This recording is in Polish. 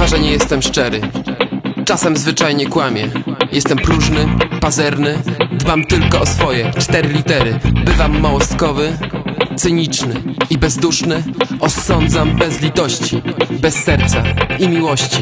bywa, że nie jestem szczery. Czasem zwyczajnie kłamię. Jestem próżny, pazerny, dbam tylko o swoje 4 litery. Bywam małostkowy, cyniczny i bezduszny. Osądzam bez litości, bez serca i miłości.